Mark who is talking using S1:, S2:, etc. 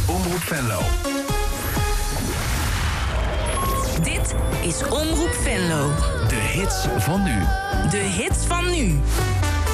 S1: Omroep Venlo.
S2: Dit is Omroep Venlo.
S1: De hits van nu.
S2: De hits van nu.